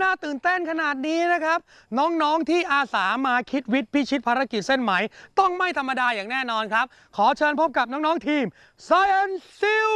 น่าตื่นเต้นขนาดนี้นะครับน้องๆที่อาสามาคิดวิทย์พิชิตภารกิจเส้นไหมต้องไม่ธรรมดาอย่างแน่นอนครับขอเชิญพบกับน้องๆทีม Science Seal